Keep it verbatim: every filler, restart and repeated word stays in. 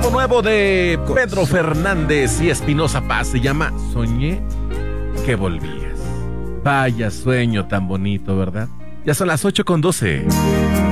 nuevo, nuevo de Pedro Fernández y Espinosa Paz. Se llama Soñé que volvías. Vaya sueño tan bonito, ¿verdad? Ya son las ocho con doce.